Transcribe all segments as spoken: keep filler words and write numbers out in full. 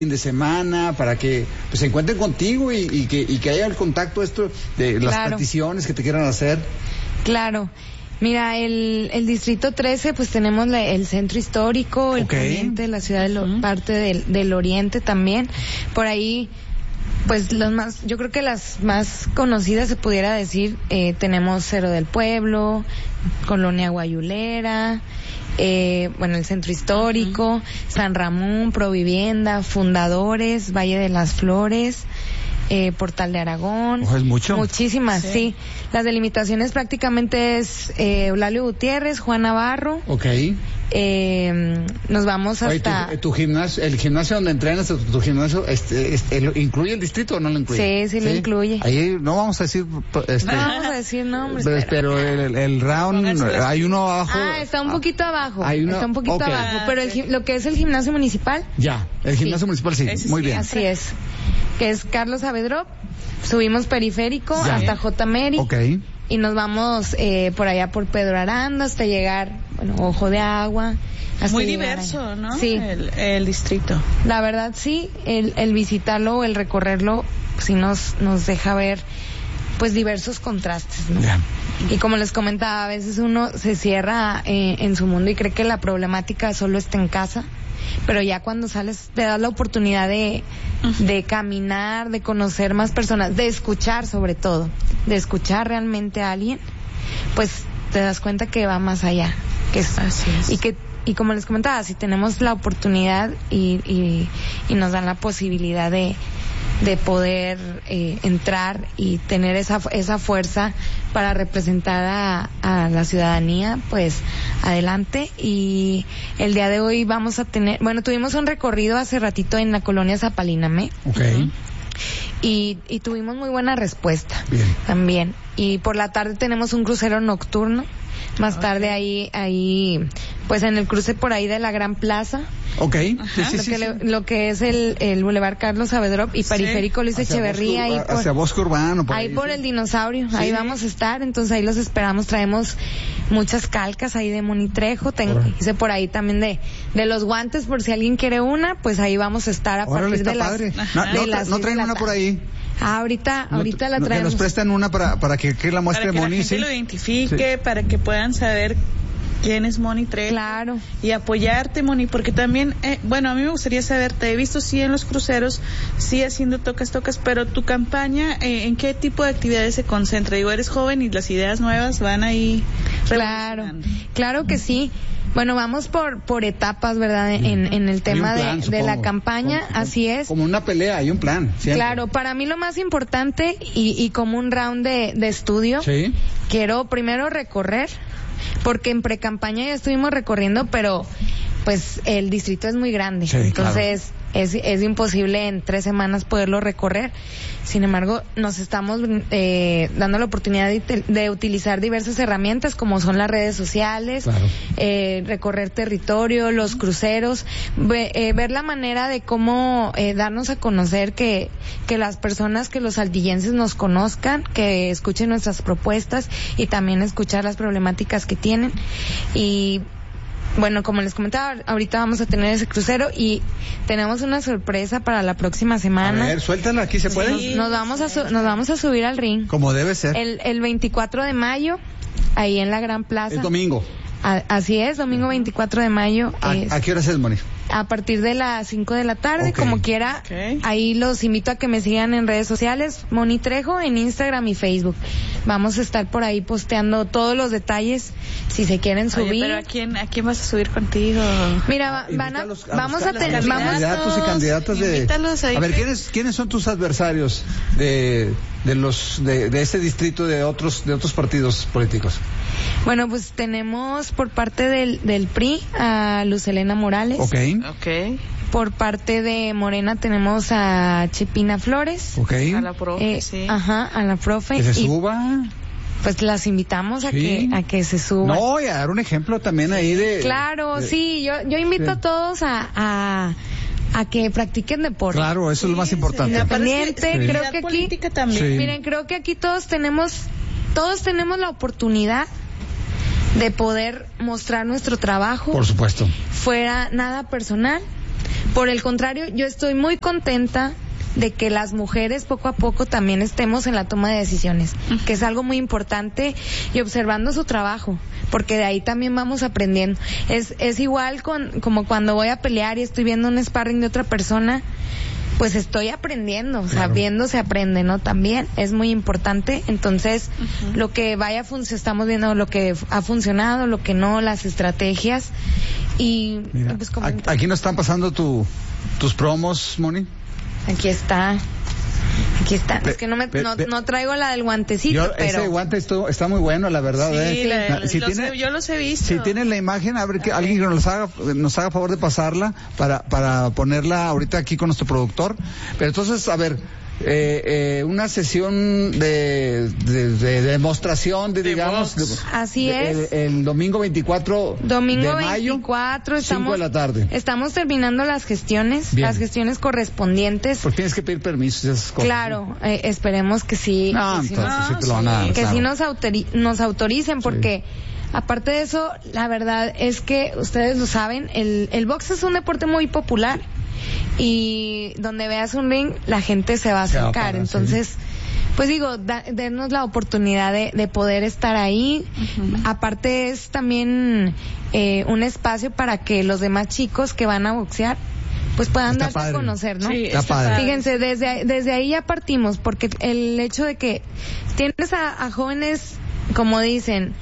fin de semana, para que pues, se encuentren contigo y, y, que, y que haya el contacto esto de las Claro. peticiones que te quieran hacer. Claro. Mira, el, el Distrito trece, pues tenemos la, el Centro Histórico, el Okay. Poniente, la ciudad del Uh-huh. parte del, del Oriente también. Por ahí, pues los más, yo creo que las más conocidas se pudiera decir, eh, tenemos Cerro del Pueblo, Colonia Guayulera, eh, bueno, el Centro Histórico, uh-huh. San Ramón, Provivienda, Fundadores, Valle de las Flores, eh, Portal de Aragón. Oh, ¿es mucho? Muchísimas, sí. sí. Las delimitaciones prácticamente es eh, Eulalio Gutiérrez, Juan Navarro. Ok. Eh, nos vamos hasta... Oye, tu, tu gimnasio, el gimnasio donde entrenas, tu, tu gimnasio, este, este, ¿lo ¿incluye el distrito o no lo incluye? Sí, sí, lo incluye. Ahí no vamos a decir... Este, no vamos a decir nombres. Pero, pero el, el, el round, hay uno abajo... Ah, está un poquito abajo. Hay una, está un poquito okay. abajo. Pero el, lo que es el gimnasio municipal... Ya, el gimnasio sí. municipal sí, Ese muy sí, bien. Así es. Que es Carlos Saavedra. Subimos periférico ya. hasta J. Meri. Ok. Y nos vamos eh, por allá por Pedro Aranda hasta llegar, bueno, Ojo de Agua. Hasta Muy diverso, allá. ¿no? Sí. El, el distrito. La verdad sí, el, el visitarlo o el recorrerlo sí nos, nos deja ver pues diversos contrastes, ¿no? Yeah. Y como les comentaba, a veces uno se cierra eh, en su mundo y cree que la problemática solo está en casa, pero ya cuando sales te das la oportunidad de, uh-huh. de caminar, de conocer más personas, de escuchar sobre todo, de escuchar realmente a alguien, pues te das cuenta que va más allá, que es, Así es. y que y como les comentaba, si tenemos la oportunidad y, y, y nos dan la posibilidad de de poder eh, entrar y tener esa esa fuerza para representar a, a la ciudadanía, pues adelante. Y el día de hoy vamos a tener, bueno, tuvimos un recorrido hace ratito en la colonia Zapalíname. Okay. Uh-huh. Y, y tuvimos muy buena respuesta. Bien. También. Y por la tarde tenemos un crucero nocturno. Más Okay. tarde ahí, ahí, pues en el cruce por ahí de la Gran Plaza. Ok. Sí, sí, lo, sí, que sí. Le, lo que es el, el Boulevard Carlos Saavedra y Periférico Luis Hacia Echeverría. Bosque, Ahí por, hacia Bosque Urbano. Por ahí, ahí por sí. el dinosaurio. Sí. Ahí vamos a estar. Entonces ahí los esperamos. Traemos muchas calcas ahí de Monitrejo. Tengo, Órale. hice por ahí también de, de los guantes por si alguien quiere una. Pues ahí vamos a estar a Órale, partir está de las, padre. de No, no, las no seis traen de la una por tarde. ahí. Ah, ahorita, ahorita No, la no, traemos. Que nos prestan una para, para que, que la muestre Para que Moni, la gente ¿sí? lo identifique, Sí. para que puedan saber quién es Moni Trejo. Claro. Y apoyarte, Moni, porque también, eh, bueno, a mí me gustaría saber, te he visto sí en los cruceros, sí haciendo tocas, tocas, pero tu campaña, eh, ¿en qué tipo de actividades se concentra? Digo, eres joven y las ideas nuevas van ahí. Claro, claro que sí. Bueno, vamos por por etapas, ¿verdad? En, en el tema Hay un plan, de, de la supongo. campaña, Como- así es. Como una pelea, hay un plan. Siempre. Claro, para mí lo más importante y, y como un round de, de estudio, Sí. quiero primero recorrer, porque en precampaña ya estuvimos recorriendo, pero pues el distrito es muy grande, Sí, entonces es, es imposible en tres semanas poderlo recorrer. Sin embargo, nos estamos eh, dando la oportunidad de, de utilizar diversas herramientas como son las redes sociales, Claro. eh, recorrer territorio, los cruceros, ve, eh, ver la manera de cómo eh, darnos a conocer, que, que las personas, que los saltillenses nos conozcan, que escuchen nuestras propuestas y también escuchar las problemáticas que tienen. Y bueno, como les comentaba, ahorita vamos a tener ese crucero y tenemos una sorpresa para la próxima semana. A ver, suéltala, aquí se puede. Nos, nos vamos a su- nos vamos a subir al ring. Como debe ser. El, el veinticuatro de mayo, ahí en la Gran Plaza. Es domingo. A- así es, domingo veinticuatro de mayo. ¿A, es ¿a qué horas es, Moni? a partir de las cinco de la tarde, Ok. como quiera. Ok. Ahí los invito a que me sigan en redes sociales, Moni Trejo, en Instagram y Facebook. Vamos a estar por ahí posteando todos los detalles, si se quieren Oye, subir. pero ¿a quién, ¿a quién vas a subir contigo? Mira, va- van a, Invita los- vamos los- a los tener, vamos candidatos y candidatas de. Invítalos ahí A ver, que- ¿quiénes, quiénes son tus adversarios de, de los de, de ese distrito de otros de otros partidos políticos? Bueno, pues tenemos por parte del, del P R I a Luz Helena Morales. Ok. Ok. Por parte de Morena tenemos a Chepina Flores. Ok. A la profe, Eh, sí. Ajá, a la profe. Que se Y, suba. pues las invitamos a Sí. que a que se suban. No, y a dar un ejemplo también ahí de. Claro, de- sí, yo yo invito sí. a todos a, a a que practiquen deporte. Claro, eso es lo más importante. Independiente, Sí. creo que aquí política también. Sí. Miren, creo que aquí todos tenemos todos tenemos la oportunidad de poder mostrar nuestro trabajo. Por supuesto. Fuera nada personal, Por el contrario, yo estoy muy contenta de que las mujeres poco a poco también estemos en la toma de decisiones, uh-huh. que es algo muy importante, y observando su trabajo, porque de ahí también vamos aprendiendo. Es es igual con como cuando voy a pelear y estoy viendo un sparring de otra persona, pues estoy aprendiendo, o sea, claro. viendo se aprende, ¿no? También es muy importante. Entonces, uh-huh. lo que vaya a funcionar, estamos viendo lo que ha funcionado, lo que no, las estrategias, y Mira, pues como aquí nos están pasando tu tus promos, Moni. Aquí está. Aquí está. Pe, es que no me pe, no, pe, no traigo la del guantecito, yo, pero ese guante esto, está muy bueno, la verdad. Sí, ¿eh? la, la, si los tiene, he, yo los he visto. Si tienen la imagen, a ver que alguien que nos haga nos haga favor de pasarla para para ponerla ahorita aquí con nuestro productor. Pero entonces, a ver, eh, eh, una sesión de, de, de demostración, de, de digamos, de, así de, es. El, el domingo veinticuatro domingo de mayo, veinticuatro, estamos, cinco de la tarde. Estamos terminando las gestiones, Bien. las gestiones correspondientes. Porque tienes que pedir permisos y esas cosas. Claro, eh, esperemos que sí. No, que sí entonces nos, sí te lo van a dar, que claro. sí nos, autori- nos autoricen, porque sí. aparte de eso, la verdad es que ustedes lo saben, el, el box es un deporte muy popular, y donde veas un ring, la gente se va a acercar. Va a parar, entonces, sí. pues digo, da, denos la oportunidad de, de poder estar ahí. Uh-huh. Aparte es también eh, un espacio para que los demás chicos que van a boxear pues puedan está darse padre. a conocer, ¿no? Sí, está, está padre. Fíjense, desde, desde ahí ya partimos, porque el hecho de que tienes a, a jóvenes, como dicen,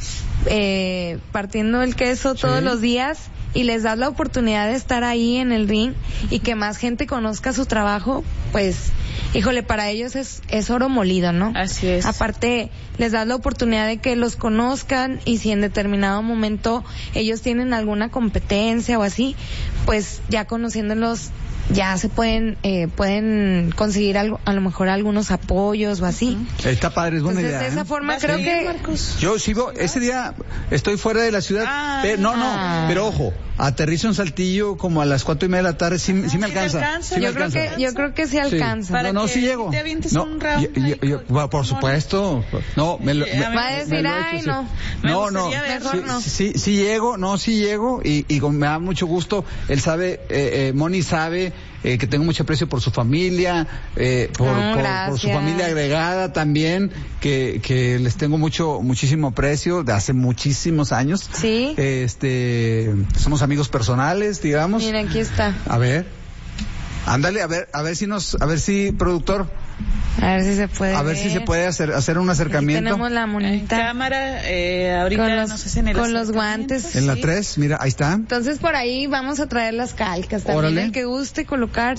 eh, partiendo el queso sí. todos los días, y les das la oportunidad de estar ahí en el ring y que más gente conozca su trabajo, pues, híjole, para ellos es, es oro molido, ¿no? Así es. Aparte, les das la oportunidad de que los conozcan, y si en determinado momento ellos tienen alguna competencia o así, pues ya conociéndolos ya se pueden eh, pueden conseguir algo, a lo mejor algunos apoyos o así. Está padre, es buena Entonces, idea. de esa ¿eh? forma creo ir, que Marcos? Yo sigo, ese día estoy fuera de la ciudad, ah, pero, no, no, ah. pero ojo, aterrizo en Saltillo como a las cuatro y media de la tarde, sí, ah, sí me ¿sí alcanza. alcanza? Sí me yo creo alcanza. que yo creo que sí alcanza. Sí. No, no, sí llego. ¿Te avientes no, un round? yo, yo, yo, bueno, por supuesto. No, me lo, me, va a decir, me lo ay, hecho, no. Sí. Me No, no, mejor sí, no. sí, sí llego, no, sí llego, y, y me da mucho gusto. Él sabe, eh, eh, Moni sabe eh, que tengo mucho aprecio por su familia, eh, por, no, por, por su familia agregada también, que, que les tengo mucho, muchísimo aprecio de hace muchísimos años. Sí. Este, somos amigos personales, digamos. Mira, aquí está. A ver, ándale, a ver, a ver si nos, a ver si, productor. A ver si se puede. A ver, ver si se puede hacer hacer un acercamiento. Aquí tenemos la monita. En cámara, eh, ahorita con los, nos hacen el con los guantes. En la sí. tres, mira, ahí está. Entonces por ahí vamos a traer las calcas también. Órale. El que guste colocar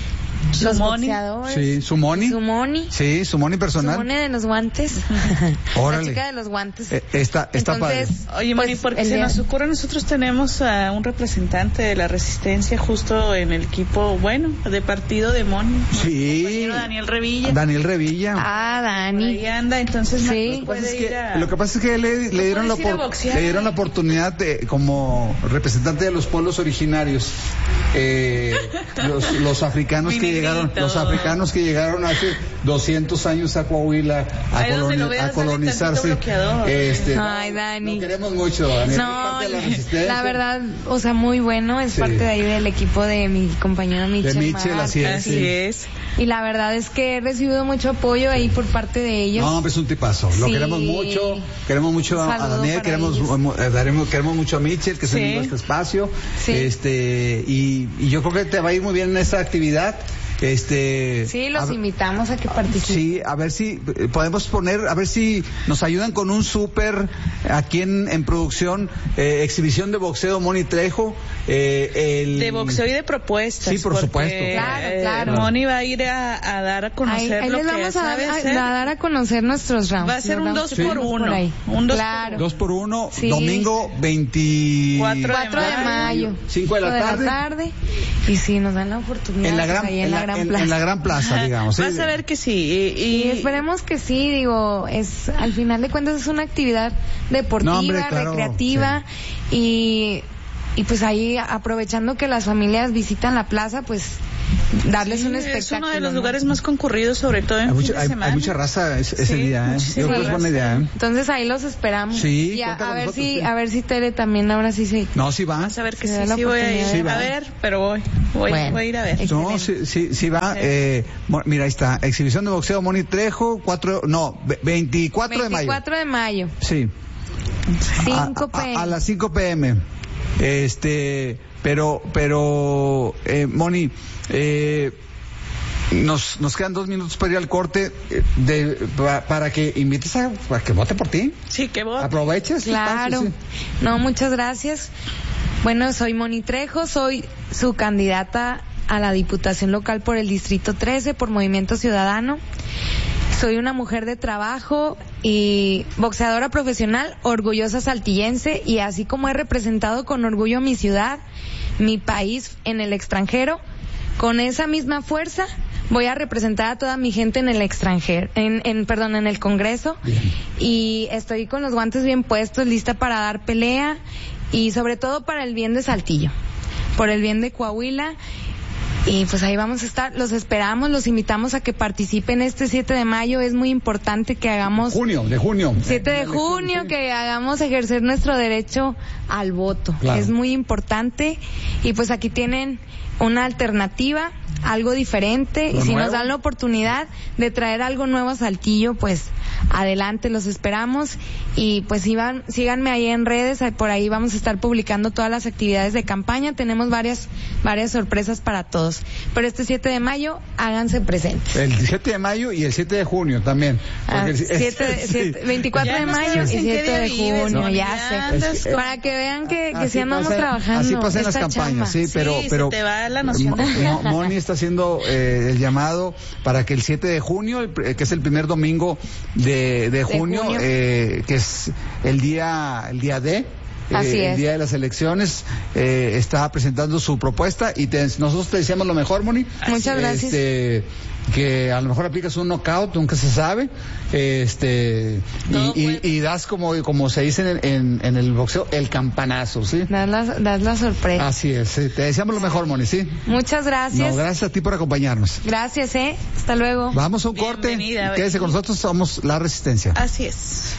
Su los money. boxeadores. Sí, su Moni. Su Moni. Sí, su Moni personal. Su Moni de los guantes. Órale. La chica de los guantes. Eh, está, está Entonces, padre. Oye, Moni, pues, porque el se día- nos ocurre, nosotros tenemos a un representante de la Resistencia justo en el equipo, bueno, de partido de Moni. Sí. Compañero Daniel Revilla. Daniel Revilla. Ah, Por Dani. ahí anda, entonces Sí. Marcos puede Es ir que, a... lo que pasa es que le, le dieron la puedes ir a opor- boxear. le dieron la oportunidad de, como representante de los pueblos originarios, eh, los, los africanos que Minigrito. llegaron, los africanos que llegaron hace doscientos años a Coahuila a, Ahí donde coloni- lo veas, a dale colonizarse. tantito bloqueador. Este, Ay, no, Dani. Lo queremos mucho, Dani. Es No, parte de la resistencia. la verdad, o sea, muy bueno. Es Sí. parte de ahí del equipo de mi compañero Michel. De Michel, Márquez. así es. Así sí. es. Y la verdad es que he recibido mucho apoyo ahí por parte de ellos. No, hombre, es un tipazo. Lo Sí. queremos mucho. Queremos mucho Un a, a saludo Daniel, para queremos, ellos. eh, daremos, queremos mucho a Michel, que se Sí. unió a este espacio. Sí. Este, y, y yo creo que te va a ir muy bien en esta actividad. Este, Sí, los a- invitamos a que participen. Sí, a ver si eh, podemos poner, a ver si nos ayudan con un súper aquí en, en producción, eh, exhibición de boxeo Moni Trejo. Eh, el... De boxeo y de propuestas. Sí, por porque, supuesto. Claro, eh, claro. Moni va a ir a, a dar a Ahí, conocer ahí lo les que vamos a, sabe dar- a- hacer. a dar a conocer nuestros rounds. Va a ser los un rounds dos que por tenemos uno. por ahí. Un dos por claro. Dos por uno, Sí. domingo veinticuatro Cuatro cuatro de mayo. cinco de la tarde. tarde. Y sí, nos dan la oportunidad. En la pues, gran, ahí en la, gran en- plaza. en la gran plaza, digamos. ¿sí? Vas a ver que sí. Y, y- Y esperemos que sí, digo, es al final de cuentas es una actividad deportiva, No, hombre, claro, recreativa y y pues ahí aprovechando que las familias visitan la plaza, pues darles sí, un espectáculo. Es uno de los ¿no? lugares más concurridos, sobre todo en hay fin mucha, de hay, semana. hay mucha raza ese, ese sí, día, ¿eh? Yo creo que es buena idea, ¿eh? Entonces ahí los esperamos. Sí, y a, cuenta a con ver nosotros, si, sí. a ver si Tere también ahora sí sí. No, sí va. Vas a ver que Se sí, da la sí voy a ir. oportunidad. Sí va. A ver, pero voy, voy, Bueno. voy a ir a ver. No, sí, sí, sí va. Eh, mo- mira, ahí está. Exhibición de boxeo Moni Trejo, cuatro, no, ve- veinticuatro de mayo. veinticuatro de mayo. Sí. cinco A, a- p m a las cinco p m Este, pero, pero, eh, Moni, eh, nos, nos quedan dos minutos para ir al corte eh, de, pa- para que invites a, para que vote por ti. Sí, que voy. Aproveches. tu Claro. espacio, sí. No, muchas gracias. Bueno, soy Moni Trejo, soy su candidata a la Diputación Local por el Distrito trece por Movimiento Ciudadano. Soy una mujer de trabajo y boxeadora profesional, orgullosa saltillense, y así como he representado con orgullo mi ciudad, mi país en el extranjero, con esa misma fuerza voy a representar a toda mi gente en el extranjero, en, en perdón, en el Congreso. Bien. Y estoy con los guantes bien puestos, lista para dar pelea y sobre todo para el bien de Saltillo, por el bien de Coahuila. Y pues ahí vamos a estar, los esperamos, los invitamos a que participen este siete de mayo, es muy importante que hagamos... Junio, de junio. siete de junio, que hagamos ejercer nuestro derecho al voto. Claro. Es muy importante y pues aquí tienen una alternativa, algo diferente, Lo y si nuevo. nos dan la oportunidad de traer algo nuevo a Saltillo, pues adelante, los esperamos y pues sigan, síganme ahí en redes, ahí- por ahí vamos a estar publicando todas las actividades de campaña, tenemos varias varias sorpresas para todos, pero este siete de mayo háganse presentes. El siete de mayo y el siete de junio también. Ah, Porque el- siete- sí. siete- veinticuatro Ya de no mayo y sabes en qué siete de día vives, junio, Moni, ya ya sé. andas con- Para que vean que, que Así sí andamos pasa- trabajando. Así pasan las esta campañas, chamba. sí, pero, Sí, se pero te va la noción de- Mo- Mo- Moni está haciendo eh, el llamado para que el siete de junio, el pr- que es el primer domingo de, de junio, junio. eh, que es el día el día D. eh, Así el es. día de las elecciones, eh, está presentando su propuesta y te- nosotros te deseamos lo mejor, Moni. Muchas gracias. Este, que a lo mejor aplicas un knockout, nunca se sabe, este, Todo y, y- puede. y das como, como se dice en, en, en el boxeo, el campanazo, ¿sí? Das la, das la sorpresa. Así es, sí. Te deseamos lo mejor, Moni, ¿sí? Muchas gracias. No, gracias a ti por acompañarnos. Gracias, eh. Hasta luego. Vamos a un corte. Bienvenida, Quédese con nosotros, somos La Resistencia. Así es.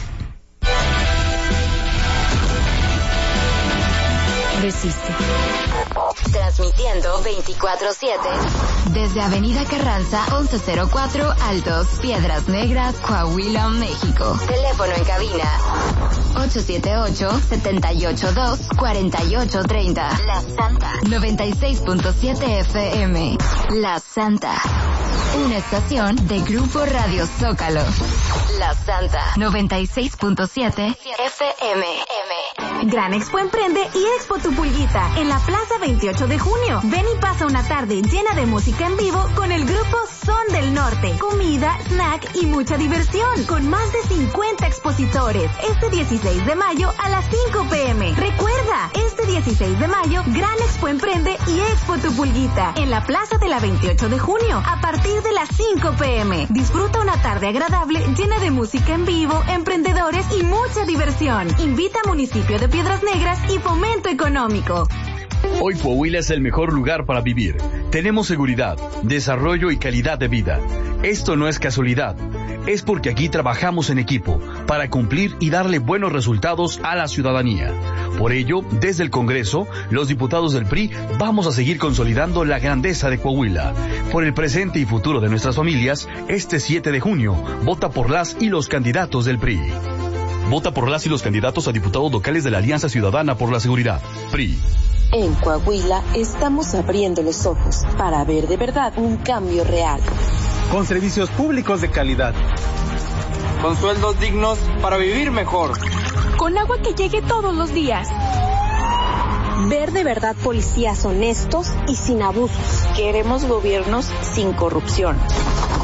Resiste. Transmitiendo veinticuatro siete desde Avenida Carranza once cero cuatro Altos, Piedras Negras, Coahuila, México. Teléfono en cabina ocho siete ocho, siete ocho dos, cuatro ocho tres cero. La Santa noventa y seis punto siete F M. La Santa. Una estación de Grupo Radio Zócalo. La Santa noventa y seis punto siete F M. Gran Expo Emprende y Expo Tu Pulguita en la Plaza veintiocho de junio. Ven y pasa una tarde llena de música en vivo con el grupo Son del Norte. Comida, snack y mucha diversión con más de cincuenta expositores. Este dieciséis de mayo a las cinco p m Recuerda, este dieciséis de mayo, Gran Expo Emprende y Expo Tu Pulguita en la Plaza de la veintiocho de junio a partir de las cinco p m Disfruta una tarde agradable llena de música en vivo, emprendedores y mucha diversión. Invita a Municipio de Piedras Negras y Fomento Económico. Hoy Coahuila es el mejor lugar para vivir. Tenemos seguridad, desarrollo y calidad de vida. Esto no es casualidad. Es porque aquí trabajamos en equipo para cumplir y darle buenos resultados a la ciudadanía. Por ello, desde el Congreso, los diputados del P R I vamos a seguir consolidando la grandeza de Coahuila. Por el presente y futuro de nuestras familias, este siete de junio, vota por las y los candidatos del P R I. Vota por las y los candidatos a diputados locales de la Alianza Ciudadana por la Seguridad. P R I. En Coahuila estamos abriendo los ojos para ver de verdad un cambio real. Con servicios públicos de calidad. Con sueldos dignos para vivir mejor. Con agua que llegue todos los días. Ver de verdad policías honestos y sin abusos. Queremos gobiernos sin corrupción.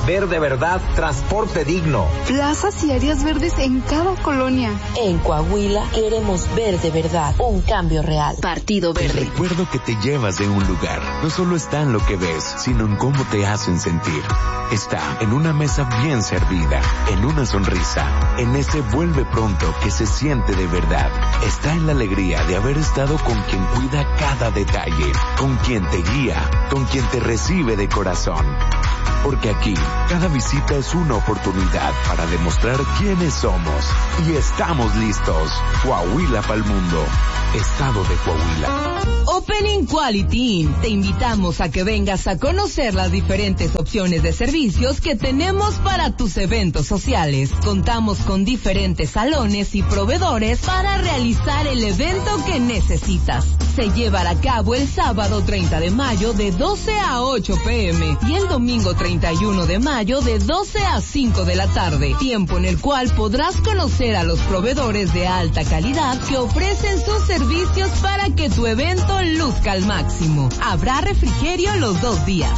Ver de verdad, transporte digno. Plazas y áreas verdes en cada colonia. En Coahuila queremos ver de verdad un cambio real. Partido Verde. El recuerdo que te llevas de un lugar no solo está en lo que ves, sino en cómo te hacen sentir. Está en una mesa bien servida, en una sonrisa, en ese vuelve pronto que se siente de verdad. Está en la alegría de haber estado con quien cuida cada detalle, con quien te guía, con quien te recibe de corazón. Porque aquí, cada visita es una oportunidad para demostrar quiénes somos. Y estamos listos. Coahuila pa'l mundo. Estado de Coahuila. Opening Quality Inn. Te invitamos a que vengas a conocer las diferentes opciones de servicios que tenemos para tus eventos sociales. Contamos con diferentes salones y proveedores para realizar el evento que necesitas. Se llevará a cabo el sábado treinta de mayo de doce a ocho pm y el domingo treinta y uno de mayo de doce a cinco de la tarde. Tiempo en el cual podrás conocer a los proveedores de alta calidad que ofrecen sus servicios para que tu evento luzca al máximo. Habrá refrigerio los dos días.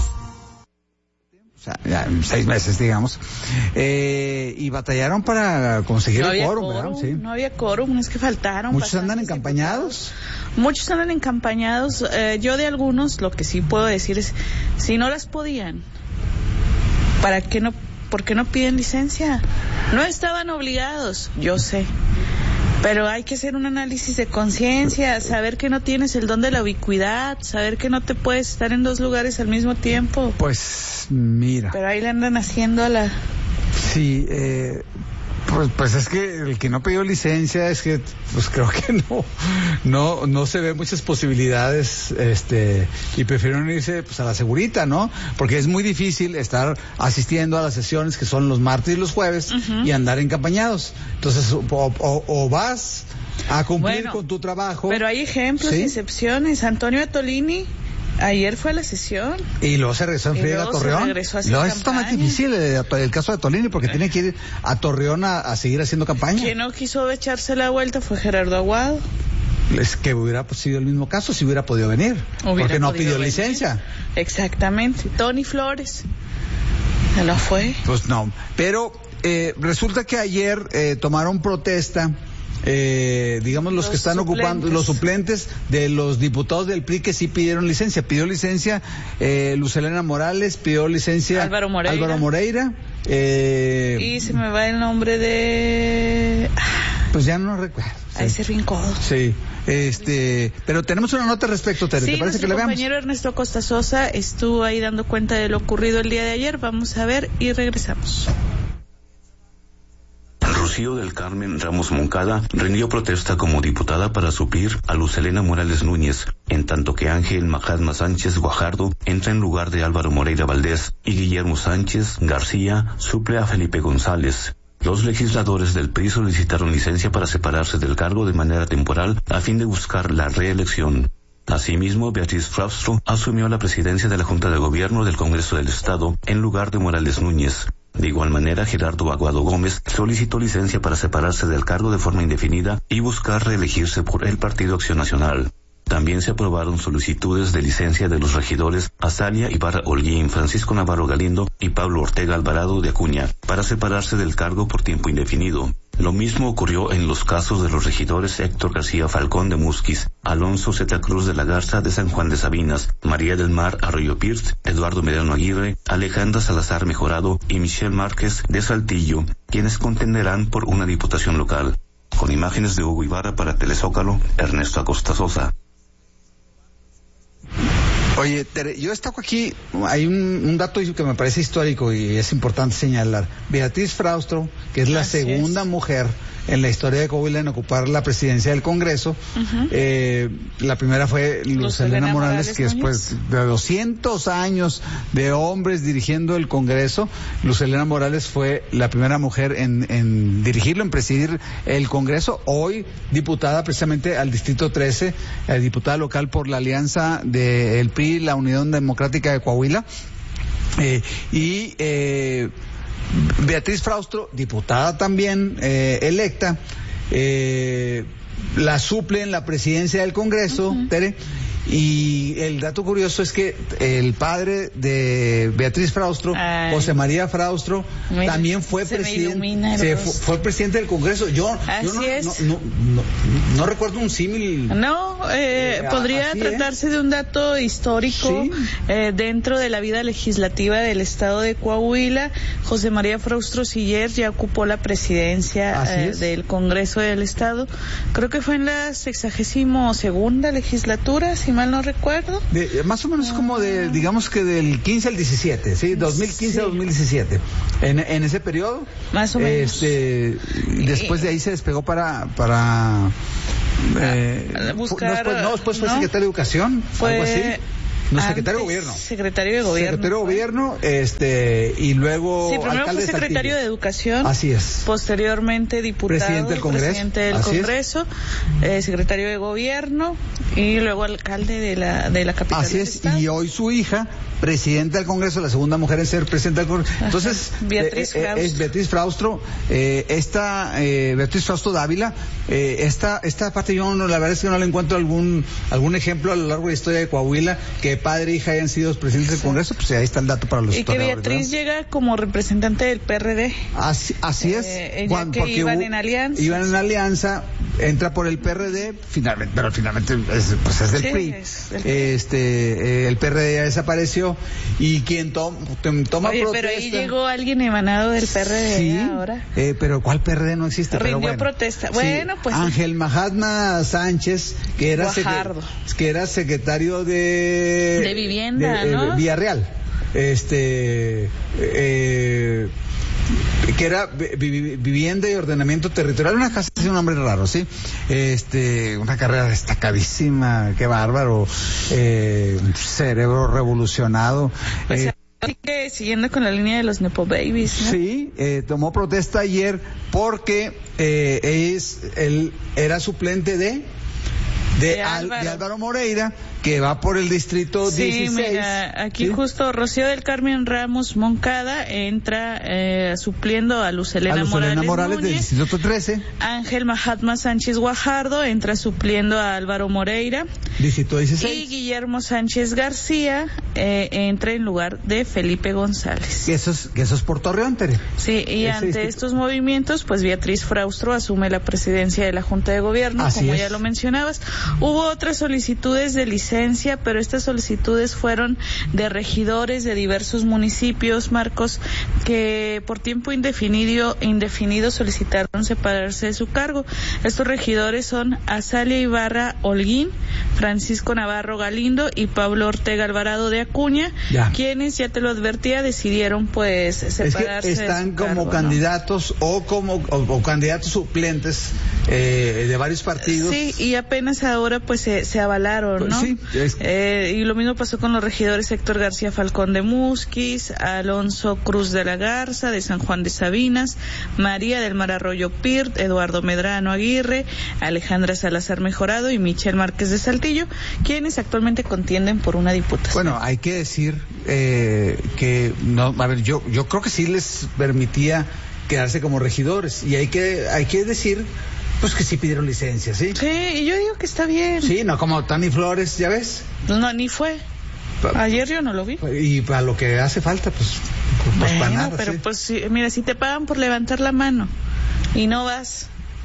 O sea, ya, seis meses, digamos. Eh, y batallaron para conseguir no el quórum, quórum, ¿verdad? Sí. No había quórum, es que faltaron. ¿Muchos andan encampañados? Muchos andan encampañados. Eh, yo de algunos, lo que sí puedo decir es, si no las podían, ¿para qué no, por qué no piden licencia? No estaban obligados, yo sé. Pero hay que hacer un análisis de conciencia, saber que no tienes el don de la ubicuidad, saber que no te puedes estar en dos lugares al mismo tiempo. Pues mira. Pero ahí le andan haciendo a la... Sí, eh, pues, pues es que el que no pidió licencia es que, pues creo que no, no, no se ve muchas posibilidades, este, y prefieren irse pues a la segurita, ¿no? Porque es muy difícil estar asistiendo a las sesiones que son los martes y los jueves uh-huh. y andar encampañados. Entonces, o, o, o vas a cumplir bueno, con tu trabajo. Pero hay ejemplos ¿sí? y excepciones. Antonio Atolini ayer fue a la sesión. Y luego se regresó en friega a Torreón. No, esto está más difícil el, el caso de Tolini porque ¿Eh? tiene que ir a Torreón a, a seguir haciendo campaña. Quien no quiso echarse la vuelta fue Gerardo Aguado. Es que hubiera sido el mismo caso si hubiera podido venir. Hubiera porque no pidió venir. licencia. Exactamente. Tony Flores. No fue. Pues no. Pero eh, resulta que ayer eh, tomaron protesta. Eh, digamos los, los que están suplentes. ocupando los suplentes de los diputados del P R I que sí pidieron licencia. Pidió licencia eh, Luz Helena Morales, pidió licencia Álvaro Moreira, Álvaro Moreira eh, y se me va el nombre de pues ya no recuerdo. A ese rincón. Sí, este, pero tenemos una nota al respecto, Tere, sí, ¿te parece que le veamos? El compañero Ernesto Costa Sosa estuvo ahí dando cuenta de lo ocurrido el día de ayer. Vamos a ver y regresamos. Rocío del Carmen Ramos Moncada rindió protesta como diputada para suplir a Luz Helena Morales Núñez, en tanto que Ángel Mahatma Sánchez Guajardo entra en lugar de Álvaro Moreira Valdés y Guillermo Sánchez García suple a Felipe González. Los legisladores del P R I solicitaron licencia para separarse del cargo de manera temporal a fin de buscar la reelección. Asimismo, Beatriz Fraustro asumió la presidencia de la Junta de Gobierno del Congreso del Estado en lugar de Morales Núñez. De igual manera, Gerardo Aguado Gómez solicitó licencia para separarse del cargo de forma indefinida y buscar reelegirse por el Partido Acción Nacional. También se aprobaron solicitudes de licencia de los regidores Azalia Ibarra Holguín, Francisco Navarro Galindo y Pablo Ortega Alvarado de Acuña para separarse del cargo por tiempo indefinido. Lo mismo ocurrió en los casos de los regidores Héctor García Falcón de Musquis, Alonso Zeta Cruz de la Garza de San Juan de Sabinas, María del Mar Arroyo Pierce, Eduardo Mediano Aguirre, Alejandra Salazar Mejorado y Michelle Márquez de Saltillo, quienes contenderán por una diputación local. Con imágenes de Hugo Ibarra para Telezócalo, Ernesto Acosta Sosa. Oye, Tere, yo destaco aquí, hay un, un dato que me parece histórico y es importante señalar. Beatriz Fraustro, que es la Así segunda es. mujer en la historia de Coahuila en ocupar la presidencia del Congreso. Uh-huh. Eh, la primera fue Luz, Luz Helena, Helena Morales, Morales, que después de doscientos años de hombres dirigiendo el Congreso, Luz Helena Morales fue la primera mujer en, en dirigirlo, en presidir el Congreso. Hoy diputada precisamente al Distrito trece, eh, diputada local por la alianza del P R I, la Unión Democrática de Coahuila. Eh, y... Eh, Beatriz Fraustro, diputada también eh, electa, eh, la suple en la presidencia del Congreso, uh-huh. Tere, Y el dato curioso es que el padre de Beatriz Fraustro, Ay. José María Fraustro, Mira, también fue presidente, se fue, fue presidente del Congreso. Yo, yo no, no, no, no, no recuerdo un símil. No, eh, eh, podría tratarse es. de un dato histórico sí. eh, dentro de la vida legislativa del estado de Coahuila. José María Fraustro Siller ya ocupó la presidencia eh, del Congreso del estado. Creo que fue en la sexagésimo segunda legislatura, si mal no recuerdo. De, más o menos como de, digamos que del quince al diecisiete, ¿sí? dos mil quince a dos mil diecisiete. En, en ese periodo. Más o menos. Este, después de ahí se despegó para, para, eh, buscar. No, después, no, después fue ¿no? secretario de Educación, fue... algo así. No, secretario de gobierno. Secretario de gobierno. Secretario de gobierno, este, y luego. Sí, primero fue secretario de Educación. Así es. Posteriormente diputado. Presidente del Congreso. Presidente del Así Congreso, eh, secretario de gobierno y luego alcalde de la, de la capital. Así es, y hoy su hija, presidenta del Congreso, la segunda mujer en ser presidenta del Congreso. Entonces, Beatriz eh, eh, es Beatriz Fraustro, eh, esta, eh, Beatriz Fraustro Dávila, eh, esta, esta parte yo no, la verdad es que no le encuentro algún, algún ejemplo a lo largo de la historia de Coahuila que padre e hija hayan sido presidentes del Congreso, pues ahí está el dato para los y que Beatriz ¿verdad? llega como representante del P R D. Así, así es. Eh, Juan, que iban hubo, en alianza. Iban en alianza, entra por el P R D, finalmente, pero finalmente es, pues es del sí, P R I. Es del este, eh, el P R D ya desapareció y quien to, toma Oye, protesta. Pero ahí llegó alguien emanado del P R D sí, ahora. Eh, pero ¿cuál P R D no existe? Rindió pero bueno, protesta. Bueno, sí, pues. Ángel Mahatma Sánchez, que era, Guajardo. que era secretario de. De vivienda, de, ¿no? Eh, Villarreal. Este. Eh, que era vi, vivienda y ordenamiento territorial, una casa, un nombre raro, ¿sí? Este, una carrera destacadísima, qué bárbaro, eh, un cerebro revolucionado. Pues, eh, sigue siguiendo con la línea de los Nepo Babies, ¿no? Sí, eh, tomó protesta ayer porque eh, es, él era suplente de de, de, Al, Álvaro. de Álvaro Moreira, que va por el distrito sí, dieciséis. Mira, aquí ¿sí? justo Rocío del Carmen Ramos Moncada entra eh, supliendo a Luz Elena, a Luz Elena Morales, Morales Núñez. del distrito trece. Ángel Mahatma Sánchez Guajardo entra supliendo a Álvaro Moreira. Distrito dieciséis. Y Guillermo Sánchez García eh, entra en lugar de Felipe González. Que eso es, que eso es por Torreón, Tere. Sí, y Ese ante distrito. estos movimientos, pues Beatriz Fraustro asume la presidencia de la Junta de Gobierno, Así como es. ya lo mencionabas. Hubo otras solicitudes de licencia, pero estas solicitudes fueron de regidores de diversos municipios, Marcos, que por tiempo indefinido, indefinido solicitaron separarse de su cargo. Estos regidores son Azalia Ibarra Holguín, Francisco Navarro Galindo y Pablo Ortega Alvarado de Acuña, ya. quienes, ya te lo advertía, decidieron pues separarse. Es que están de su como cargo, candidatos ¿no? o como o, o candidatos suplentes eh, de varios partidos. Sí, y apenas ahora pues se, se avalaron, ¿no? Sí, es... eh, y lo mismo pasó con los regidores Héctor García Falcón de Musquis, Alonso Cruz de la Garza de San Juan de Sabinas, María del Mar Arroyo Pirt, Eduardo Medrano Aguirre, Alejandra Salazar Mejorado y Michelle Márquez de Saltillo, quienes actualmente contienden por una diputación. Bueno, hay que decir eh, que no, a ver, yo yo creo que sí les permitía quedarse como regidores y hay que hay que decir pues que sí pidieron licencia, ¿sí? Sí, y yo digo que está bien. Sí, no como Tani Flores, ¿ya ves? No, ni fue. Ayer yo no lo vi. Y para lo que hace falta, pues, pues bueno, para nada. pero ¿sí? pues sí, mira, si te pagan por levantar la mano y no vas...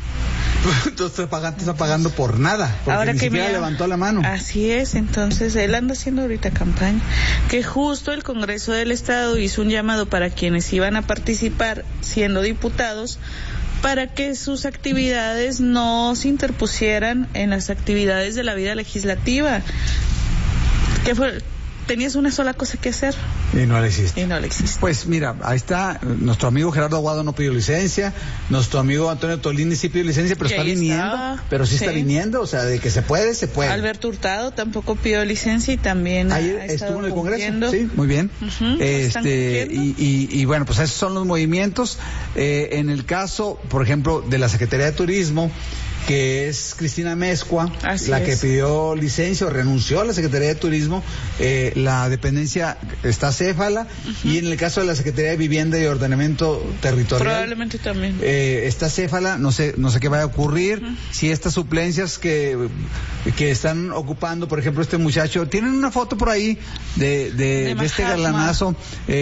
Tú estás pagando, estás pagando por nada, porque Ahora ni que siquiera me... levantó la mano. Así es, entonces él anda haciendo ahorita campaña. Que justo el Congreso del Estado hizo un llamado para quienes iban a participar siendo diputados, para que sus actividades no se interpusieran en las actividades de la vida legislativa. ¿Qué fue? Tenías una sola cosa que hacer. Y no la hiciste. Y no la hiciste. Pues mira, ahí está, nuestro amigo Gerardo Aguado no pidió licencia, nuestro amigo Antonio Tolini sí pidió licencia, pero está viniendo, está. pero sí, sí está viniendo, o sea, de que se puede, se puede. Alberto Hurtado tampoco pidió licencia y también Ayer ha estuvo en el cumpliendo. Congreso, sí, muy bien. Uh-huh, este y, y, y bueno, pues esos son los movimientos. Eh, en el caso, por ejemplo, de la Secretaría de Turismo, que es Cristina Mezcua, Así la es. que pidió licencia o renunció a la Secretaría de Turismo. Eh, la dependencia está céfala, uh-huh. y en el caso de la Secretaría de Vivienda y Ordenamiento Territorial, probablemente también eh, está céfala. No sé, no sé qué va a ocurrir. Uh-huh. Si estas suplencias que, que están ocupando, por ejemplo, este muchacho, tienen una foto por ahí de, de, de, de este galanazo,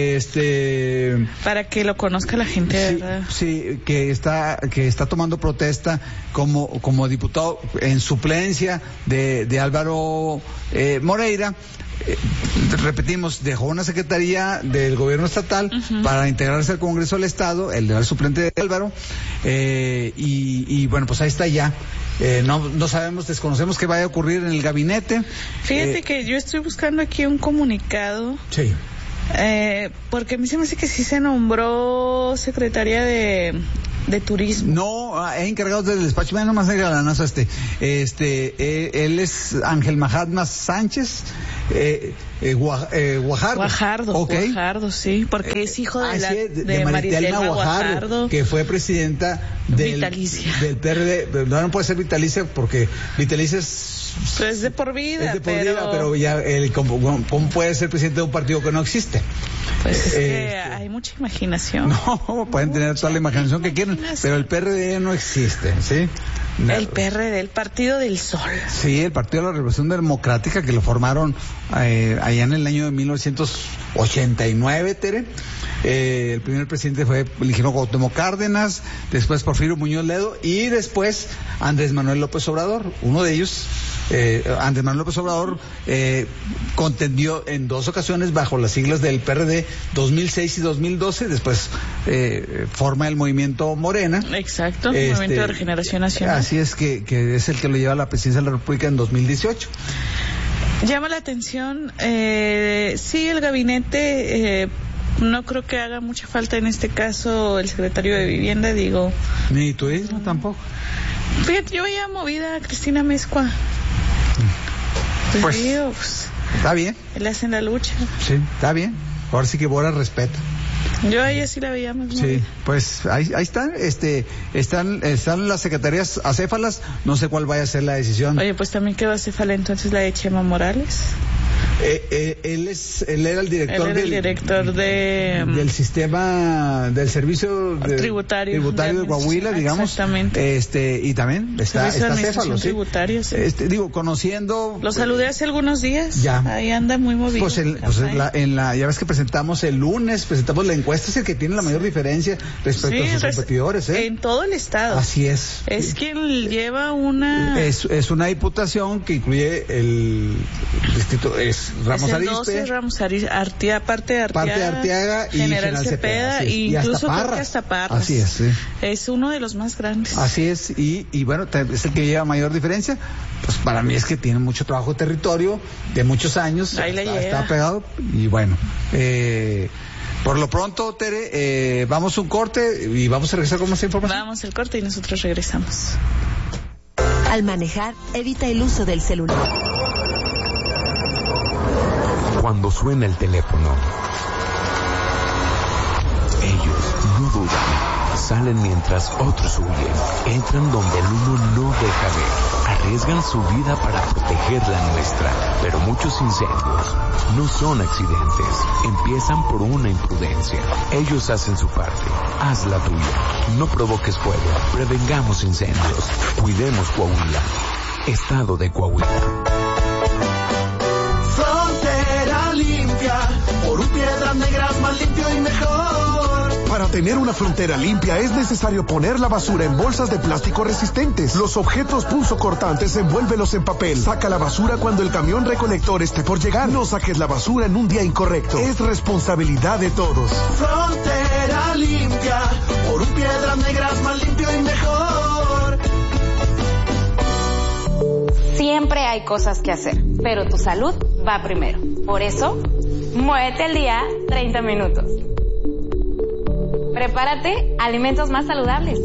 este, para que lo conozca la gente, sí, ¿verdad? Sí, que está, que está tomando protesta como, como diputado en suplencia de, de Álvaro eh, Moreira. Eh, repetimos, dejó una secretaría del gobierno estatal uh-huh. para integrarse al Congreso del Estado, el de suplente de Álvaro, eh, y, y bueno, pues ahí está ya. Eh, no, no sabemos, desconocemos qué vaya a ocurrir en el gabinete. Fíjate eh, que yo estoy buscando aquí un comunicado. Sí. Eh, porque a mí se me hace que sí se nombró secretaria de, de turismo. No, es encargado del despacho, no más el galanazo este. Este, eh, él es Ángel Mahatma Sánchez, eh, eh, Gua, eh, Guajardo. Guajardo, okay. Guajardo, sí, porque es hijo de, ah, la, sí, de, de Maritelma Guajardo, Guajardo, que fue presidenta del, vitalicia. del P R D. No, no puede ser vitalicia porque vitalicia es pues de por vida, es de por pero... vida, pero ya el, ¿cómo, ¿cómo puede ser presidente de un partido que no existe? Pues es eh, que este, hay mucha imaginación. No, pueden mucha tener toda la imaginación que quieran, pero el P R D no existe, ¿sí? El P R D, el Partido del Sol. Sí, el Partido de la Revolución Democrática, que lo formaron eh, allá en el año de mil novecientos ochenta y nueve, Tere. Eh, el primer presidente fue el ingeniero Cuauhtémoc Cárdenas, después Porfirio Muñoz Ledo y después Andrés Manuel López Obrador. Uno de ellos, eh, Andrés Manuel López Obrador, eh, contendió en dos ocasiones bajo las siglas del P R D, dos mil seis y dos mil doce, después eh, forma el movimiento Morena. Exacto, este, Movimiento de Regeneración Nacional. Así es, que, que es el que lo lleva a la presidencia de la República en dos mil dieciocho. Llama la atención, eh, sí, el gabinete... Eh, no creo que haga mucha falta en este caso el secretario de Vivienda, digo. Ni turismo mm. tampoco. Fíjate, yo veía movida a Cristina Mezcua. Pues, pues Dios. Está bien. Le hacen la lucha. Sí, está bien. Ahora sí que Bora respeta. Yo a ella sí la veía más. Sí, pues ahí, ahí están, este, están, están las secretarías acéfalas, no sé cuál vaya a ser la decisión. Oye, pues también quedó acéfala entonces la de Chema Morales. Eh, eh, él es, él era el director, él era del, el director de, del sistema del servicio de, tributario, tributario de, de Coahuila, digamos. Exactamente. Este, y también está, está acéfalo, ¿sí? Sí. Este, digo, conociendo. Lo saludé hace algunos días. Ya. Ahí anda muy movido. Pues, el, pues en, la, en la, ya ves que presentamos el lunes, presentamos la encuesta, es el que tiene la mayor diferencia respecto sí, a sus res, competidores, ¿eh? En todo el estado. Así es. Es sí. quien lleva una. Es, es una diputación que incluye el distrito, es Ramos es Arizpe. doce, Ramos Arizpe, Artia, parte de Arteaga, parte de Arteaga y General, General Cepeda, Cepeda, y incluso creo que hasta Parras. Así es, sí. Es uno de los más grandes. Así es, y, y bueno, es el que lleva mayor diferencia. Pues para mí es que tiene mucho trabajo de territorio, de muchos años. Ahí está, le está pegado, y bueno, eh, por lo pronto, Tere, eh, vamos a un corte y vamos a regresar con más información. Vamos al corte y nosotros regresamos. Al manejar, evita el uso del celular. Cuando suena el teléfono, ellos no dudan, salen mientras otros huyen, entran donde el uno no deja ver, arriesgan su vida para proteger la nuestra, pero muchos incendios no son accidentes, empiezan por una imprudencia. Ellos hacen su parte, haz la tuya, no provoques fuego, prevengamos incendios, cuidemos Coahuila, Estado de Coahuila. Limpia, por un Piedras Negras más limpio y mejor. Para tener una frontera limpia es necesario poner la basura en bolsas de plástico resistentes. Los objetos punzocortantes envuélvelos en papel. Saca la basura cuando el camión recolector esté por llegar. No saques la basura en un día incorrecto. Es responsabilidad de todos. Frontera limpia, por un Piedras Negras más limpio y mejor. Siempre hay cosas que hacer, pero tu salud va primero. Por eso, muévete el día treinta minutos. Prepárate alimentos más saludables.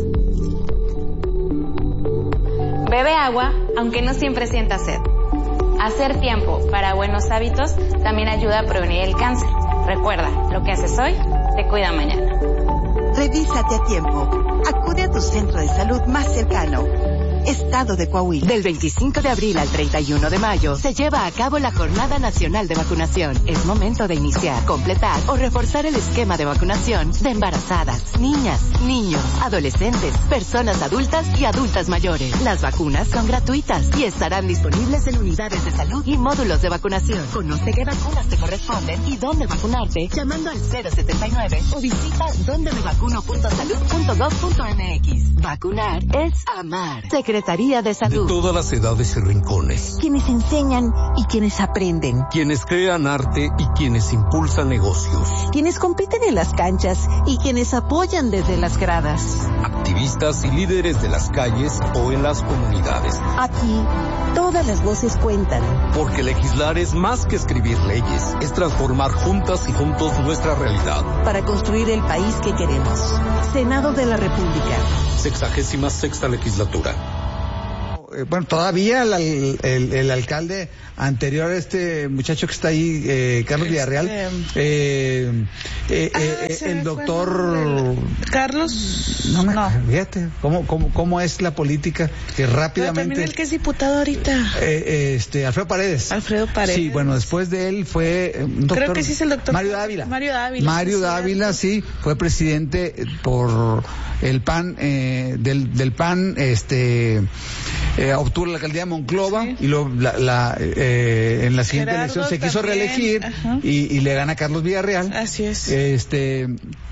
Bebe agua, aunque no siempre sientas sed. Hacer tiempo para buenos hábitos también ayuda a prevenir el cáncer. Recuerda, lo que haces hoy te cuida mañana. Revísate a tiempo. Acude a tu centro de salud más cercano. Estado de Coahuila. Del veinticinco de abril al treinta y uno de mayo se lleva a cabo la Jornada Nacional de Vacunación. Es momento de iniciar, completar o reforzar el esquema de vacunación de embarazadas, niñas, niños, adolescentes, personas adultas y adultas mayores. Las vacunas son gratuitas y estarán disponibles en unidades de salud y módulos de vacunación. Conoce qué vacunas te corresponden y dónde vacunarte llamando al cero setenta y nueve o visita donde me vacuno punto salud punto gov punto m x. Vacunar es amar. Secretaría de Salud. De todas las edades y rincones. Quienes enseñan y quienes aprenden. Quienes crean arte y quienes impulsan negocios. Quienes compiten en las canchas y quienes apoyan desde las gradas. Activistas y líderes de las calles o en las comunidades. Aquí, todas las voces cuentan. Porque legislar es más que escribir leyes, es transformar juntas y juntos nuestra realidad. Para construir el país que queremos. Senado de la República. Sexagésima sexta legislatura. Bueno, todavía el, el, el alcalde anterior, este muchacho que está ahí, eh, Carlos Villarreal, eh, eh, ah, eh, el doctor Carlos, no me no. fíjate cómo, cómo, cómo es la política que rápidamente. Pero también el que es diputado ahorita. Eh, este, Alfredo Paredes. Alfredo Paredes. Sí, bueno, después de él fue un doctor. Creo que sí es el doctor Mario Dávila. Mario Dávila. Mario sí, Dávila, sí, fue presidente por el P A N, eh, del, del P A N, este. Eh, obtuvo la alcaldía de Monclova sí. y lo, la, la, eh, en la siguiente Gerardo elección se también. quiso reelegir y, y le gana a Carlos Villarreal. Así es. Este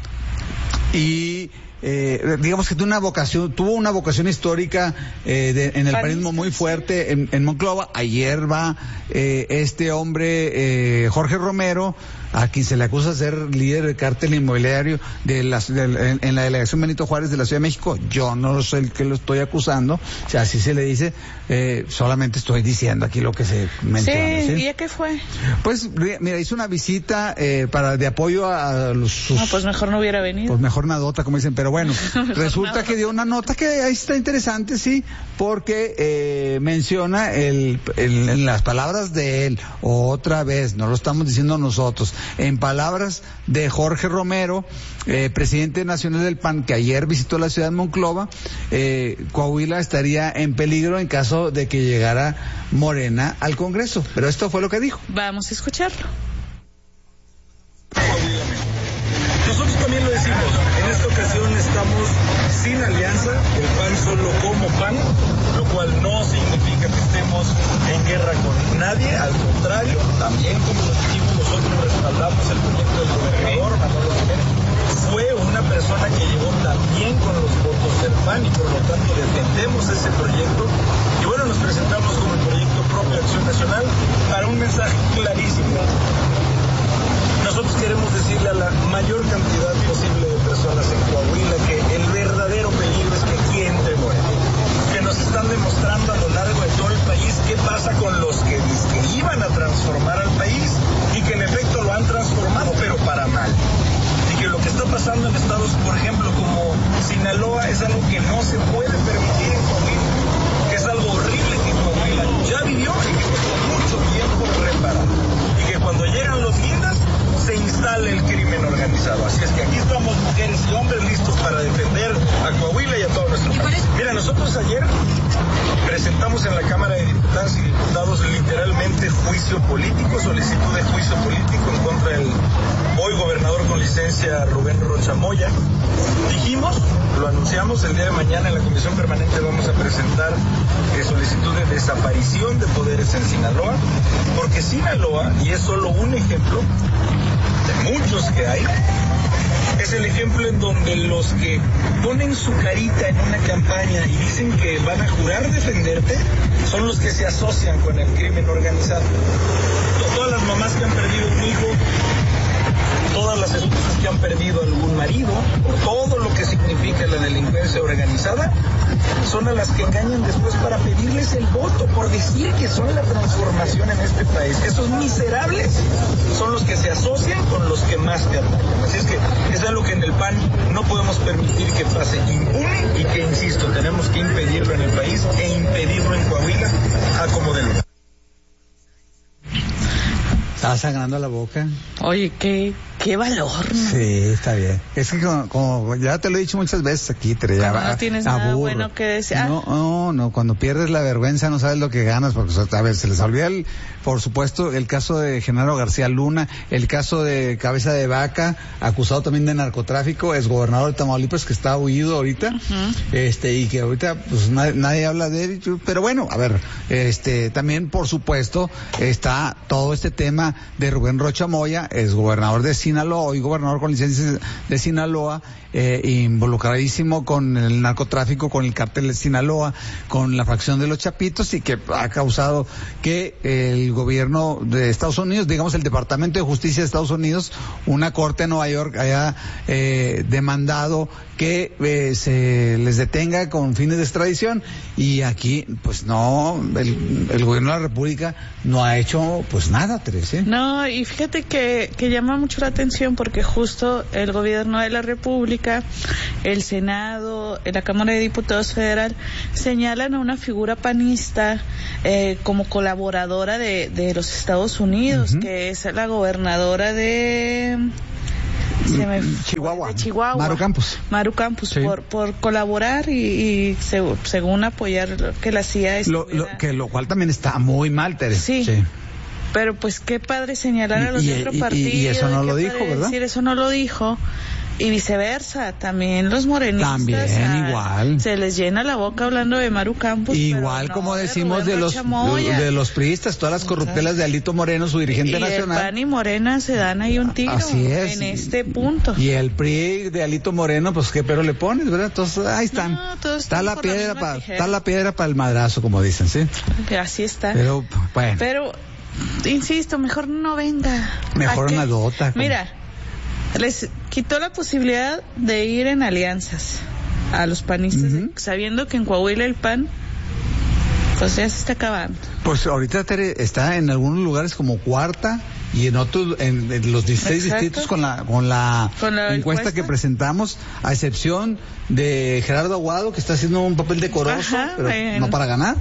y eh, digamos que tuvo una vocación, tuvo una vocación histórica eh, de, en el panismo muy fuerte en, en Monclova. Ayer va eh, este hombre eh, Jorge Romero, a quien se le acusa de ser líder del cártel inmobiliario de la, de, en, en la delegación Benito Juárez de la Ciudad de México. Yo no soy el que lo estoy acusando, o sea, así se le dice, eh, solamente estoy diciendo aquí lo que se menciona. Sí, ¿sí? ¿Y a qué fue? Pues, mira, hizo una visita eh, para de apoyo a los... Sus, no, pues mejor no hubiera venido. Pues mejor una nota, como dicen, pero bueno, resulta nada. que dio una nota que ahí está interesante, sí, porque eh, menciona el, el, en las palabras de él, otra vez, no lo estamos diciendo nosotros, en palabras de Jorge Romero, eh, presidente nacional del P A N, que ayer visitó la ciudad de Monclova, eh, Coahuila estaría en peligro en caso de que llegara Morena al Congreso. Pero esto fue lo que dijo. Vamos a escucharlo. Nosotros también lo decimos, en esta ocasión estamos sin alianza, el P A N solo como P A N, lo cual no significa que estemos en guerra con nadie, al contrario, también como lo dijimos nosotros respaldamos el proyecto del gobernador Manolo Jiménez, fue una persona que llegó también con los votos del P A N y por lo tanto defendemos ese proyecto y bueno, nos presentamos como el proyecto propio de Acción Nacional para un mensaje clarísimo. Nosotros queremos decirle a la mayor cantidad posible de personas en Coahuila que el verdadero peligro es que aquí entre Morena, que nos están demostrando a lo largo de todo el país qué pasa con los que, que iban a transformar al país y que en efecto lo han transformado, pero para mal. Y que lo que está pasando en estados, por ejemplo, como Sinaloa, es algo que no se puede permitir en Coahuila, que es algo horrible que Coahuila ya vivió y que costó mucho tiempo reparar. Y que cuando llegan los guindas, se instala el crimen organizado. Así es que aquí estamos mujeres y hombres listos para defender a Coahuila y a todo nuestro país. Mira, nosotros ayer presentamos en la Cámara de Diputadas y Diputados literalmente juicio político, solicitud de juicio político en contra del hoy gobernador con licencia Rubén Rocha Moya. Dijimos, lo anunciamos, el día de mañana en la Comisión Permanente vamos a presentar eh, solicitud de desaparición de poderes en Sinaloa, porque Sinaloa, y es solo un ejemplo de muchos que hay, es el ejemplo en donde los que ponen su carita en una campaña y dicen que van a jurar defenderte son los que se asocian con el crimen organizado. Todas las mamás que han perdido un hijo, todas las esposas que han perdido algún marido, por todo lo que significa la delincuencia organizada, son a las que engañan después para pedirles el voto, por decir que son la transformación en este país. Esos miserables son los que se asocian con los que más te atacan. Así es que es algo que en el P A N no podemos permitir que pase impune y que, insisto, tenemos que impedirlo en el país e impedirlo en Coahuila a como de lugar. Estaba sangrando la boca. Oye, qué, qué Qué valor, ¿no? Sí, está bien. Es que como, como ya te lo he dicho muchas veces aquí, te ya, no tienes nada aburro. bueno que decir. No, no, no, cuando pierdes la vergüenza no sabes lo que ganas, porque a ver, se les olvida, el, por supuesto, el caso de Genaro García Luna, el caso de Cabeza de Vaca, acusado también de narcotráfico, es gobernador de Tamaulipas, que está huido ahorita, uh-huh. este, y que ahorita pues nadie, nadie habla de él, pero bueno, a ver, este, también por supuesto está todo este tema de Rubén Rocha Moya, es gobernador de Sinaloa, hoy gobernador con licencia de Sinaloa, eh, involucradísimo con el narcotráfico, con el cártel de Sinaloa, con la facción de los Chapitos, y que ha causado que el gobierno de Estados Unidos, digamos el Departamento de Justicia de Estados Unidos, una corte en Nueva York haya eh, demandado que eh, se les detenga con fines de extradición, y aquí pues no, el, el gobierno de la República no ha hecho pues nada, Teresa. No, y fíjate que, que llama mucho la atención porque justo el gobierno de la República, el Senado, la Cámara de Diputados Federal señalan a una figura panista eh, como colaboradora de, de los Estados Unidos, uh-huh. que es la gobernadora de... Se me Chihuahua. De Chihuahua. Maru Campos. Maru Campos, sí. por, por colaborar y, y se, según apoyar que la C I A lo, lo, que lo cual también está muy mal, Teresa. Sí. sí. Pero pues qué padre señalar a los y, de otro y, partido. Y, y eso no lo dijo, ¿verdad? Decir, eso no lo dijo. Y viceversa, también los morenistas. También, a, igual. Se les llena la boca hablando de Maru Campos. Igual no como de decimos de los, de, de los priistas, todas las corruptelas de Alito Moreno, su dirigente y nacional. El P A N y Morena se dan ahí un tiro. Así es. En este punto. Y el P R I de Alito Moreno, pues qué pero le pones, ¿verdad? Entonces, ahí están. No, todos está están la piedra la para, está la piedra para el madrazo, como dicen, ¿sí? Así está. Pero, bueno. Pero, insisto, mejor no venga. Mejor una dota. Como... Mira, les quitó la posibilidad de ir en alianzas a los panistas, uh-huh. sabiendo que en Coahuila el P A N pues ya se está acabando. Pues ahorita Tere, está en algunos lugares como cuarta y en otros, en, en los dieciséis Exacto. distritos con la con la, ¿Con la encuesta, encuesta que presentamos, a excepción de Gerardo Aguado, que está haciendo un papel decoroso, Ajá, pero bueno. no para ganar.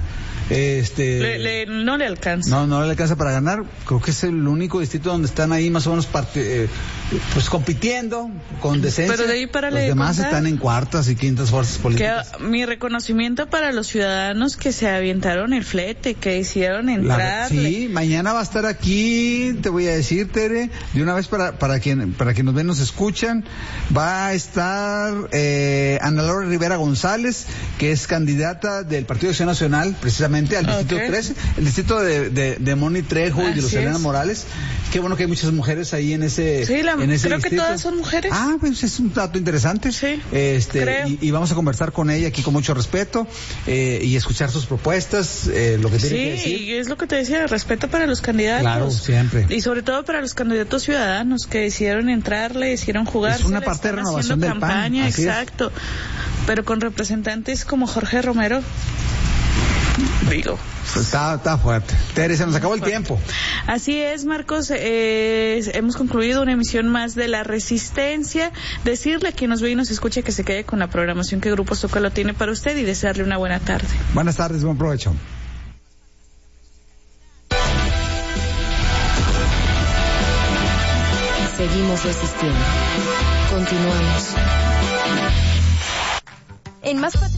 Este le, le, no le alcanza no no le alcanza para ganar. Creo que es el único distrito donde están ahí más o menos parte, eh, pues compitiendo con decencia. Pero de ahí para los demás contar, están en cuartas y quintas fuerzas políticas. Que, mi reconocimiento para los ciudadanos que se avientaron el flete, que hicieron entrar. Sí, mañana va a estar aquí, te voy a decir, Tere, de una vez para para quien para quien nos ven, nos escuchan, va a estar eh, Ana Laura Rivera González, que es candidata del Partido de Acción Nacional, precisamente al distrito okay. trece, el distrito de, de, de Moni Trejo Así y de Lucelena es. Morales. Qué bueno que hay muchas mujeres ahí en ese, sí, la, en ese creo distrito. que todas son mujeres. Ah, pues es un dato interesante. Sí, este, creo. Y, y vamos a conversar con ella aquí con mucho respeto eh, y escuchar sus propuestas, eh, lo que tiene sí, que decir. Sí, y es lo que te decía, respeto para los candidatos. Claro, siempre. Y sobre todo para los candidatos ciudadanos que decidieron entrarle, decidieron jugar. Es una parte de renovación del campaña, P A N. Exacto. Es. Pero con representantes como Jorge Romero. Digo. Está, está fuerte. Tere, se nos acabó el tiempo. Así es, Marcos. Eh, hemos concluido una emisión más de La Resistencia. Decirle a quien nos ve y nos escuche que se quede con la programación que Grupo Zócalo tiene para usted y desearle una buena tarde. Buenas tardes, buen provecho. Seguimos resistiendo. Continuamos. En Más